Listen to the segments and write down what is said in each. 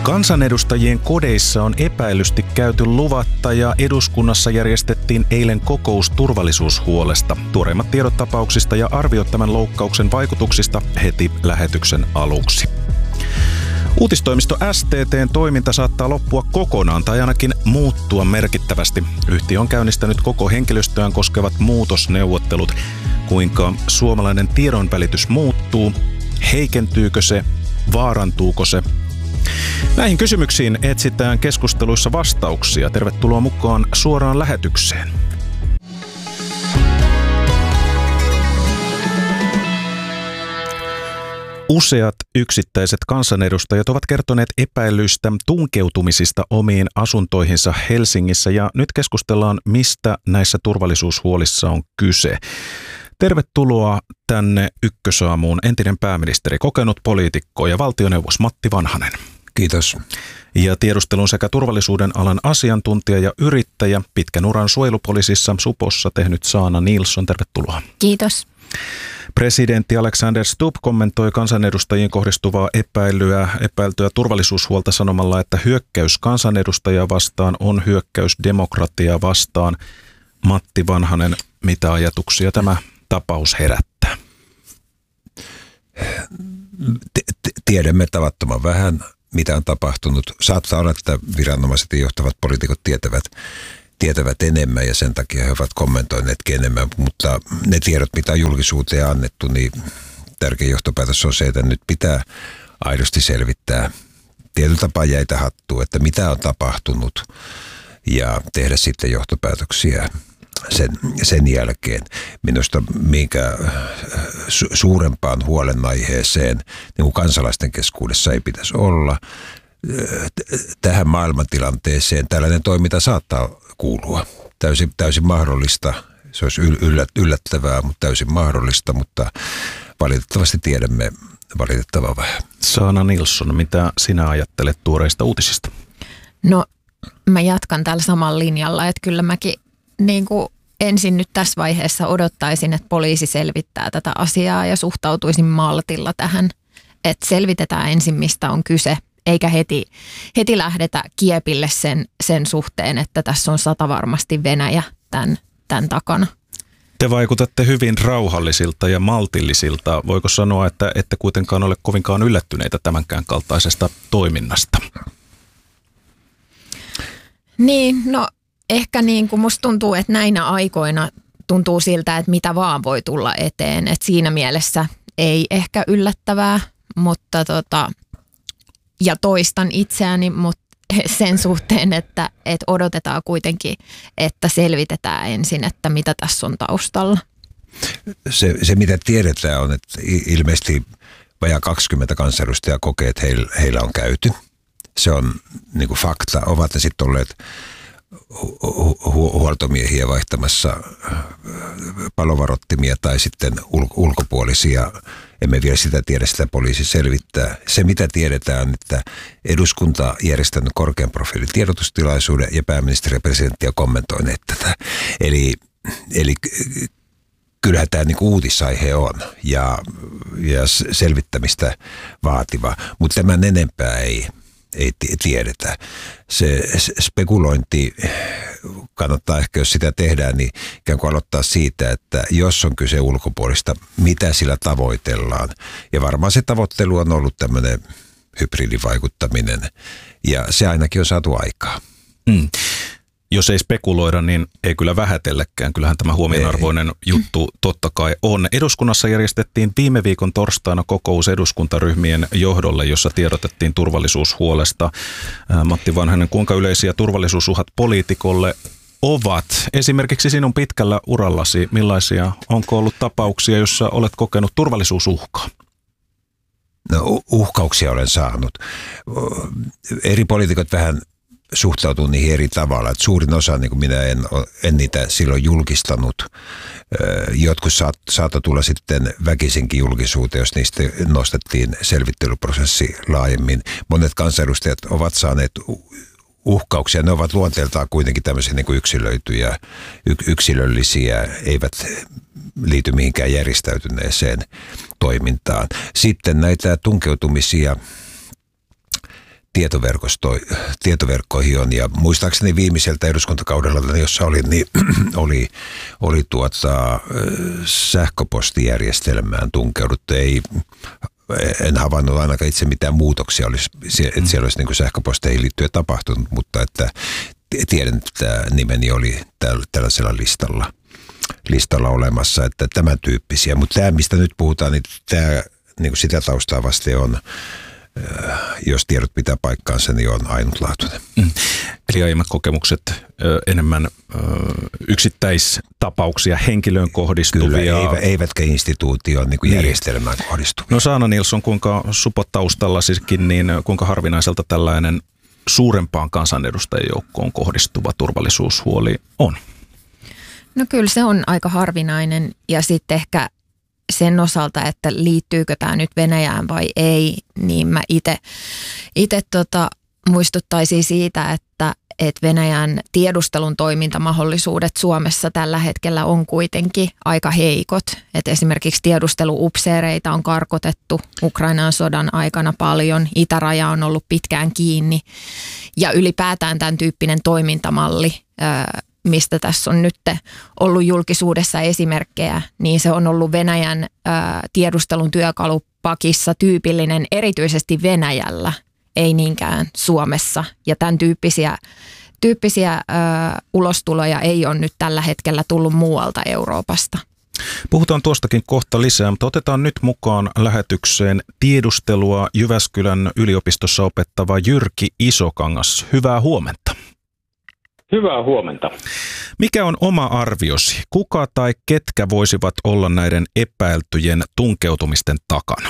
Kansanedustajien kodeissa on epäilysti käyty luvatta ja eduskunnassa järjestettiin eilen kokous turvallisuushuolesta. Tuoreimmat tiedot tapauksista ja arviot tämän loukkauksen vaikutuksista heti lähetyksen aluksi. Uutistoimisto STT:n toiminta saattaa loppua kokonaan tai ainakin muuttua merkittävästi. Yhtiö on käynnistänyt koko henkilöstöään koskevat muutosneuvottelut. Kuinka suomalainen tiedonvälitys muuttuu? Heikentyykö se? Vaarantuuko se? Näihin kysymyksiin etsitään keskusteluissa vastauksia. Tervetuloa mukaan suoraan lähetykseen. Useat yksittäiset kansanedustajat ovat kertoneet epäilyistä tunkeutumisista omiin asuntoihinsa Helsingissä ja nyt keskustellaan, mistä näissä turvallisuushuolissa on kyse. Tervetuloa tänne Ykkösaamuun entinen pääministeri, kokenut poliitikko ja valtioneuvos Matti Vanhanen. Kiitos. Ja tiedustelun sekä turvallisuuden alan asiantuntija ja yrittäjä, pitkän uran suojelupoliisissa Supossa tehnyt Sanna Nilsson. Tervetuloa. Kiitos. Presidentti Alexander Stubb kommentoi kansanedustajiin kohdistuvaa epäiltyä turvallisuushuolta sanomalla, että hyökkäys kansanedustajaa vastaan on hyökkäys demokratiaa vastaan. Matti Vanhanen, mitä ajatuksia tämä tapaus herättää? Tiedämme tavattoman vähän, mitä on tapahtunut. Saattaa olla, että viranomaiset ja johtavat poliitikot tietävät enemmän ja sen takia he ovat kommentoineetkin enemmän, mutta ne tiedot, mitä on julkisuuteen annettu, niin tärkein johtopäätös on se, että nyt pitää aidosti selvittää tietyllä tapaa jäitä hattuun, että mitä on tapahtunut ja tehdä sitten johtopäätöksiä sen jälkeen. Minusta minkä suurempaan huolenaiheeseen niin kuin kansalaisten keskuudessa ei pitäisi olla. Tähän maailmantilanteeseen tällainen toiminta saattaa kuulua. Täysin mahdollista. Se olisi yllättävää, mutta täysin mahdollista, mutta valitettavasti tiedämme valitettavan vähän. Sanna Nilsson, mitä sinä ajattelet tuoreista uutisista? No, mä jatkan tällä samalla linjalla, että kyllä mäkin niin kuin ensin nyt tässä vaiheessa odottaisin, että poliisi selvittää tätä asiaa ja suhtautuisin maltilla tähän, että selvitetään ensin, mistä on kyse, eikä heti lähdetä kiepille sen suhteen, että tässä on satavarmasti Venäjä tämän takana. Te vaikutatte hyvin rauhallisilta ja maltillisilta. Voiko sanoa, että ette kuitenkaan ole kovinkaan yllättyneitä tämänkään kaltaisesta toiminnasta? Niin, no ehkä niin kuin musta tuntuu, että näinä aikoina tuntuu siltä, että mitä vaan voi tulla eteen. Että siinä mielessä ei ehkä yllättävää, mutta ja toistan itseäni, mutta sen suhteen, että odotetaan kuitenkin, että selvitetään ensin, että mitä tässä on taustalla. Se mitä tiedetään on, että ilmeisesti vajaa 20 kansanedustajaa kokee, että heillä on käyty. Se on niin kuin fakta. Ovat ne sitten olleet huoltomiehiä vaihtamassa palovarottimia tai sitten ulkopuolisia. Emme vielä sitä tiedä, sitä poliisi selvittää. Se mitä tiedetään on, että eduskunta on järjestänyt korkean profiilin tiedotustilaisuuden ja pääministeri ja presidentti on kommentoineet tätä. Eli kyllähän tämä niin kuin uutisaihe on ja selvittämistä vaativa, mutta tämän enempää ei tiedetä. Se spekulointi kannattaa ehkä, jos sitä tehdään, niin ikään kuin aloittaa siitä, että jos on kyse ulkopuolista, mitä sillä tavoitellaan. Ja varmaan se tavoittelu on ollut tämmöinen hybridivaikuttaminen, ja se ainakin on saatu aikaa. Jos ei spekuloida, niin ei kyllä vähätelläkään. Kyllähän tämä huomionarvoinen juttu totta kai on. Eduskunnassa järjestettiin viime viikon torstaina kokous eduskuntaryhmien johdolle, jossa tiedotettiin turvallisuushuolesta. Matti Vanhanen, kuinka yleisiä turvallisuusuhat poliitikolle ovat? Esimerkiksi sinun pitkällä urallasi, millaisia, onko ollut tapauksia, joissa olet kokenut turvallisuusuhkaa? No, uhkauksia olen saanut. Eri poliitikot vähän suhtautuu niihin eri tavalla. Et suurin osa, niin kuin minä en niitä silloin julkistanut. Jotkut saattoi tulla sitten väkisinkin julkisuuteen, jos niistä nostettiin selvittelyprosessi laajemmin. Monet kansanedustajat ovat saaneet uhkauksia. Ne ovat luonteeltaan kuitenkin tämmöisiä niin kuin yksilöityjä, yksilöllisiä, eivät liity mihinkään järjestäytyneeseen toimintaan. Sitten näitä tunkeutumisia tietoverkkoihin on. Ja muistaakseni viimeiseltä eduskuntakaudella, jossa oli, niin oli sähköpostijärjestelmään tunkeuduttu. En havainnut ainakaan itse mitään muutoksia, että siellä olisi niin kuin sähköposteihin liittyen tapahtunut, mutta että tiedän, että tämä nimeni oli tällaisella listalla olemassa, että tämän tyyppisiä. Mutta tämä, mistä nyt puhutaan, niin tämä niin kuin sitä taustaa vasten on, jos tiedot pitää paikkaansa, niin on ainutlaatuinen. Eli aiemmat kokemukset enemmän yksittäistapauksia, henkilöön kohdistuvia. Kyllä, eivätkä instituutioon niin kuin järjestelmään kohdistu. No Saana Nilsson, kuinka supot taustallasikin, niin kuinka harvinaiselta tällainen suurempaan kansanedustajien joukkoon kohdistuva turvallisuushuoli on? No kyllä se on aika harvinainen ja sitten ehkä sen osalta, että liittyykö tämä nyt Venäjään vai ei, niin mä itse muistuttaisin siitä, että Venäjän tiedustelun toimintamahdollisuudet Suomessa tällä hetkellä on kuitenkin aika heikot. Että esimerkiksi tiedusteluupseereita on karkotettu Ukrainan sodan aikana paljon, itäraja on ollut pitkään kiinni ja ylipäätään tämän tyyppinen toimintamalli, mistä tässä on nyt ollut julkisuudessa esimerkkejä, niin se on ollut Venäjän tiedustelun työkalupakissa tyypillinen erityisesti Venäjällä, ei niinkään Suomessa. Ja tämän tyyppisiä ulostuloja ei ole nyt tällä hetkellä tullut muualta Euroopasta. Puhutaan tuostakin kohta lisää, mutta otetaan nyt mukaan lähetykseen tiedustelua Jyväskylän yliopistossa opettava Jyrki Isokangas. Hyvää huomenta. Hyvää huomenta. Mikä on oma arviosi? Kuka tai ketkä voisivat olla näiden epäiltyjen tunkeutumisten takana?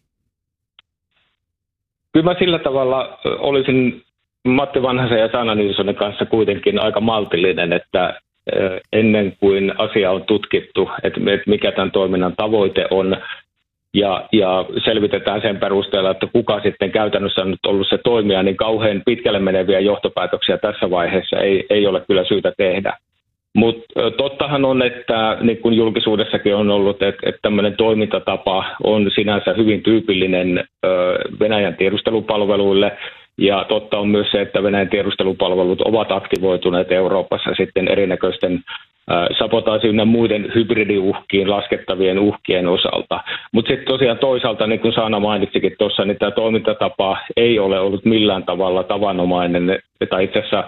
Kyllä mä sillä tavalla olisin Matti Vanhasen ja Saana Nilssonin kanssa kuitenkin aika maltillinen, että ennen kuin asia on tutkittu, että mikä tämän toiminnan tavoite on, ja selvitetään sen perusteella, että kuka sitten käytännössä on nyt ollut se toimija, niin kauhean pitkälle meneviä johtopäätöksiä tässä vaiheessa ei ole kyllä syytä tehdä. Mutta tottahan on, että niin kuin julkisuudessakin on ollut, että tämmöinen toimintatapa on sinänsä hyvin tyypillinen Venäjän tiedustelupalveluille. Ja totta on myös se, että Venäjän tiedustelupalvelut ovat aktivoituneet Euroopassa sitten erinäköisten sabotaasin ynnä muiden hybridiuhkiin laskettavien uhkien osalta. Mutta sitten tosiaan toisaalta, niin kuin Saana mainitsikin tuossa, niin tämä toimintatapa ei ole ollut millään tavalla tavanomainen, tai itse asiassa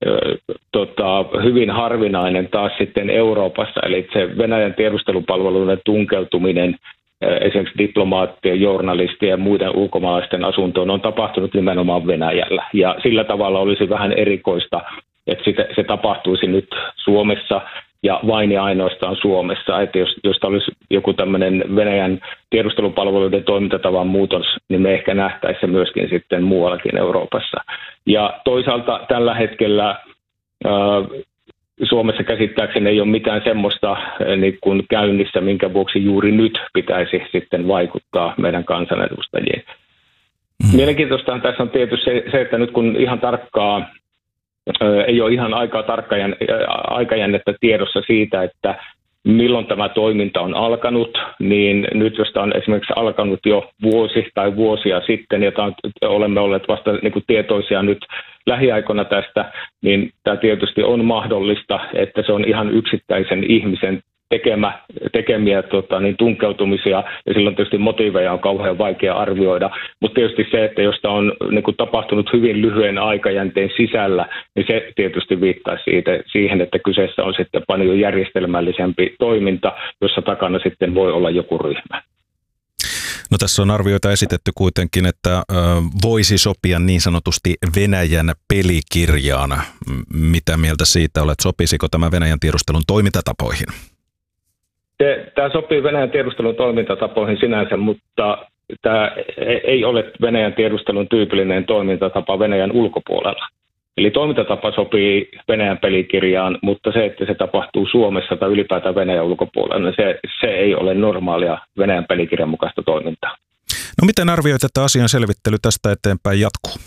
hyvin harvinainen taas sitten Euroopassa. Eli se Venäjän tiedustelupalveluiden tunkeutuminen esimerkiksi diplomaattien, journalistien ja muiden ulkomaalaisten asuntoon on tapahtunut nimenomaan Venäjällä. Ja sillä tavalla olisi vähän erikoista, että se tapahtuisi nyt Suomessa ja vain ja ainoastaan Suomessa. Että jos olisi joku tämmöinen Venäjän tiedustelupalveluiden toimintatavan muutos, niin me ehkä nähtäisiin se myöskin sitten muuallakin Euroopassa. Ja toisaalta tällä hetkellä Suomessa käsittääkseni ei ole mitään semmoista niin kuin käynnissä, minkä vuoksi juuri nyt pitäisi sitten vaikuttaa meidän kansanedustajiin. Mielenkiintoistahan tässä on tietysti se, että nyt kun ihan tarkkaa, ei ole ihan aikajännettä tiedossa siitä, että milloin tämä toiminta on alkanut, niin nyt jos tämä on esimerkiksi alkanut jo vuosi tai vuosia sitten, ja olemme olleet vasta niin kuin tietoisia nyt lähiaikoina tästä, niin tämä tietysti on mahdollista, että se on ihan yksittäisen ihmisen tekemiä tunkeutumisia, ja silloin tietysti motiiveja on kauhean vaikea arvioida. Mutta tietysti se, että jos tämä on niin kuin tapahtunut hyvin lyhyen aikajänteen sisällä, niin se tietysti viittaa siihen, että kyseessä on sitten paljon järjestelmällisempi toiminta, jossa takana sitten voi olla joku ryhmä. No tässä on arvioita esitetty kuitenkin, että voisi sopia niin sanotusti Venäjän pelikirjaan. Mitä mieltä siitä olet? Sopisiko tämä Venäjän tiedustelun toimintatapoihin? Tämä sopii Venäjän tiedustelun toimintatapoihin sinänsä, mutta tämä ei ole Venäjän tiedustelun tyypillinen toimintatapa Venäjän ulkopuolella. Eli toimintatapa sopii Venäjän pelikirjaan, mutta se, että se tapahtuu Suomessa tai ylipäätään Venäjän ulkopuolella, niin se ei ole normaalia Venäjän pelikirjan mukaista toimintaa. No miten arvioit, että asian selvittely tästä eteenpäin jatkuu?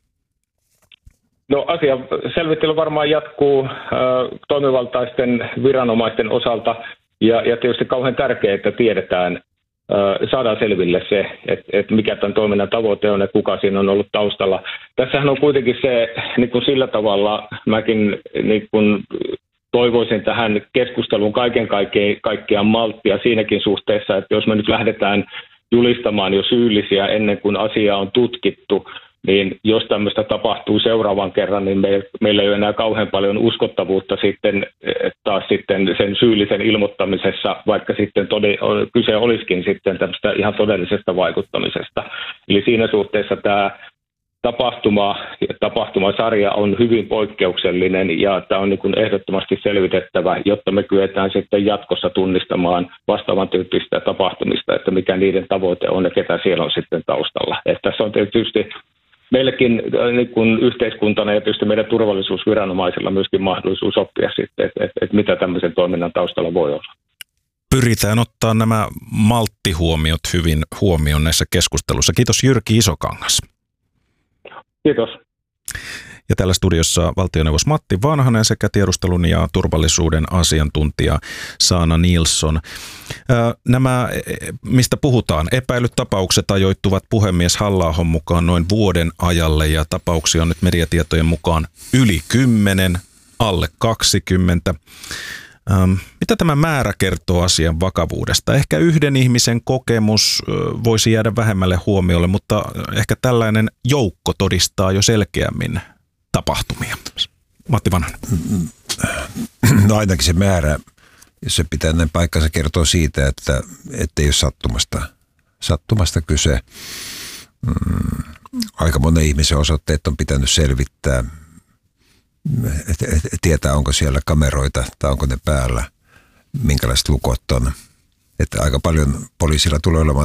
No asian selvittely varmaan jatkuu toimivaltaisten viranomaisten osalta. Ja tietysti kauhean tärkeää, että tiedetään, saadaan selville se, että mikä tämän toiminnan tavoite on ja kuka siinä on ollut taustalla. Tässähän on kuitenkin se, niin kuin sillä tavalla mäkin niin kuin toivoisin tähän keskusteluun kaiken kaikkiaan malttia siinäkin suhteessa, että jos me nyt lähdetään julistamaan jo syyllisiä ennen kuin asia on tutkittu, niin jos tämmöistä tapahtuu seuraavan kerran, niin meillä ei ole enää kauhean paljon uskottavuutta sitten taas sitten sen syyllisen ilmoittamisessa, vaikka sitten kyse olisikin sitten tämmöistä ihan todellisesta vaikuttamisesta. Eli siinä suhteessa tämä tapahtumasarja on hyvin poikkeuksellinen ja tämä on niin kuin ehdottomasti selvitettävä, jotta me kyetään sitten jatkossa tunnistamaan vastaavan tyyppistä tapahtumista, että mikä niiden tavoite on ja ketä siellä on sitten taustalla. Että tässä on tietysti meillekin niin kuin yhteiskuntana ja tietysti meidän turvallisuusviranomaisilla myöskin mahdollisuus oppia sitten, että mitä tämmöisen toiminnan taustalla voi olla. Pyritään ottaa nämä malttihuomiot hyvin huomioon näissä keskusteluissa. Kiitos Jyrki Isokangas. Kiitos. Ja täällä studiossa valtioneuvos Matti Vanhanen sekä tiedustelun ja turvallisuuden asiantuntija Saana Nilsson. Nämä, mistä puhutaan, epäilyt tapaukset ajoittuvat puhemies Halla-ahon mukaan noin vuoden ajalle ja tapauksia on nyt mediatietojen mukaan yli 10, alle 20. Mitä tämä määrä kertoo asian vakavuudesta? Ehkä yhden ihmisen kokemus voisi jäädä vähemmälle huomiolle, mutta ehkä tällainen joukko todistaa jo selkeämmin tapahtumia. Matti Vanhanen. No ainakin se määrä, jos se pitää näin paikkansa, kertoo siitä, että ei ole sattumasta kyse. Aika monen ihmisen osoitteet on pitänyt selvittää. Tietää, onko siellä kameroita tai onko ne päällä, minkälaiset lukot on. Että aika paljon poliisilla tulee olemaan